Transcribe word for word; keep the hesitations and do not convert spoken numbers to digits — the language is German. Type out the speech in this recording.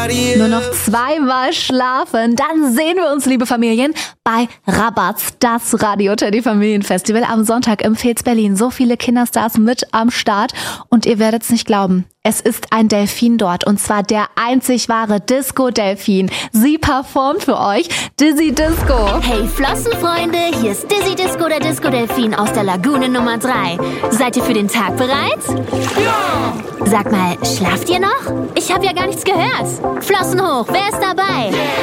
Nur noch zweimal schlafen, dann sehen wir uns, liebe Familien, bei Rabatz, das Radio Teddy Familienfestival am Sonntag im Fez Berlin. So viele Kinderstars mit am Start und ihr werdet's nicht glauben. Es ist ein Delfin dort und zwar der einzig wahre Disco-Delfin. Sie performt für euch Dizzy Disco. Hey Flossenfreunde, hier ist Dizzy Disco, der Disco-Delfin aus der Lagune Nummer drei. Seid ihr für den Tag bereit? Ja! Sag mal, schlaft ihr noch? Ich habe ja gar nichts gehört. Flossen hoch, wer ist dabei? Yeah.